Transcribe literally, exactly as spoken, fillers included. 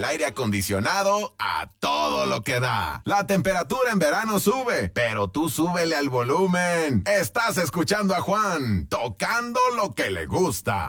aire acondicionado a todo lo que da. La temperatura en verano sube, pero tú súbele al volumen. Estás escuchando a Juan, tocando lo que le gusta.